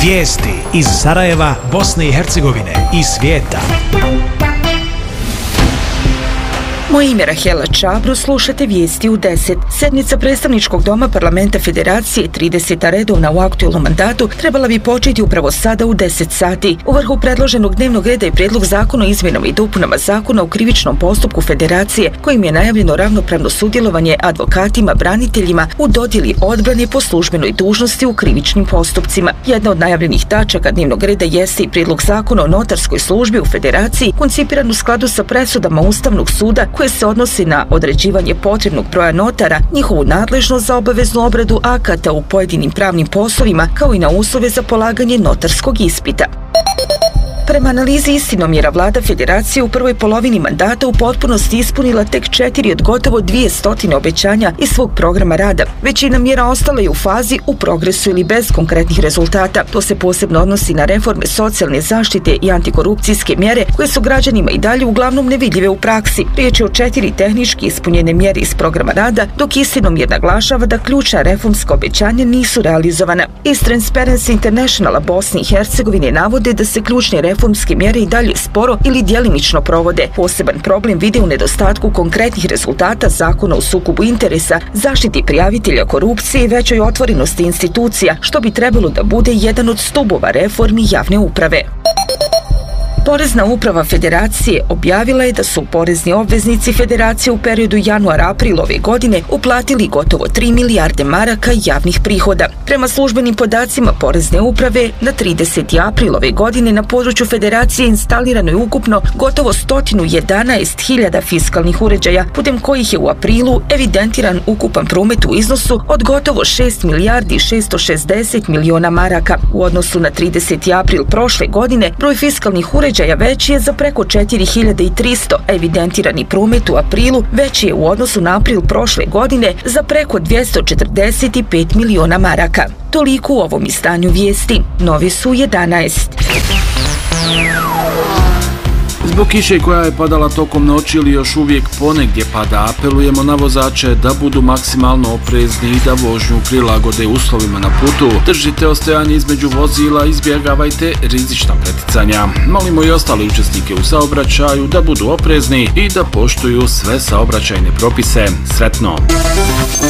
Vijesti iz Sarajeva, Bosne i Hercegovine i svijeta. Moje ime je Rahela Čabro, slušate vijesti u 10. Sednica predstavničkog doma Parlamenta Federacije, 30. redovna u aktualnom mandatu, trebala bi početi upravo sada u 10 sati. U vrhu predloženog dnevnog reda je prijedlog zakona o izmjenama i dopunama zakona o krivičnom postupku Federacije, kojim je najavljeno ravnopravno sudjelovanje advokatima, braniteljima u dodjeli odbrane po službenoj dužnosti u krivičnim postupcima. Jedna od najavljenih tačaka dnevnog reda jeste i prijedlog zakona o notarskoj službi u Federaciji, koncipiran u skladu sa presudama Ustavnog suda koje se odnosi na određivanje potrebnog broja notara, njihovu nadležnost za obaveznu obradu akata u pojedinim pravnim poslovima, kao i na uslove za polaganje notarskog ispita. Prema analizi istinomjera, vlada Federacije u prvoj polovini mandata u potpunosti ispunila tek 4 od gotovo 200 obećanja iz svog programa rada. Većina mjera ostala je u fazi, u progresu ili bez konkretnih rezultata. To se posebno odnosi na reforme socijalne zaštite i antikorupcijske mjere koje su građanima i dalje uglavnom nevidljive u praksi. Riječ je o 4 tehnički ispunjene mjere iz programa rada, dok istinomjer naglašava da ključna reformska obećanja nisu realizovana. Iz Transparency Internationala Bosne i Hercegovine navode da se ključne reformske mjere i dalje sporo ili djelimično provode. Poseban problem vide u nedostatku konkretnih rezultata zakona o sukobu interesa, zaštiti prijavitelja korupcije i većoj otvorenosti institucija, što bi trebalo da bude jedan od stubova reformi javne uprave. Porezna uprava Federacije objavila je da su porezni obveznici Federacije u periodu januar-april ove godine uplatili gotovo 3 milijarde maraka javnih prihoda. Prema službenim podacima Porezne uprave, na 30. april ove godine na području Federacije instalirano je ukupno gotovo 111.000 fiskalnih uređaja, putem kojih je u aprilu evidentiran ukupan promet u iznosu od gotovo 6 milijardi i 660 miliona maraka. U odnosu na 30. april prošle godine, broj fiskalnih uređaja veći je za preko 4300, a evidentirani promet u aprilu veći je u odnosu na april prošle godine za preko 245 miliona maraka. Toliko u ovom izdanju vijesti. Novi su 11. Zbog kiše koja je padala tokom noći ili još uvijek ponegdje pada, apelujemo na vozače da budu maksimalno oprezni i da vožnju prilagode uslovima na putu. Držite ostajanje između vozila, izbjegavajte rizična preticanja. Molimo i ostale učesnike u saobraćaju da budu oprezni i da poštuju sve saobraćajne propise. Sretno!